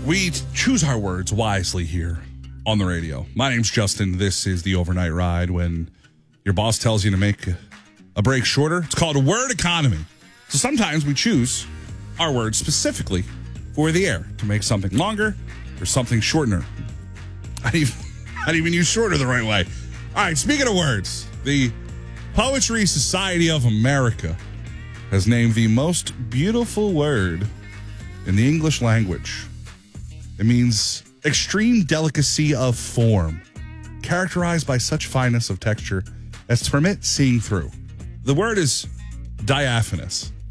We choose our words wisely here on the radio. My name's Justin. This is the Overnight Ride. When your boss tells you to make a break shorter, it's called a word economy. So sometimes we choose our words specifically for the air to make something longer or something shortener. I'd even use shorter the right way. All right, speaking of words, the Poetry Society of America has named the most beautiful word in the English language. It means extreme delicacy of form, characterized by such fineness of texture as to permit seeing through. The word is diaphanous.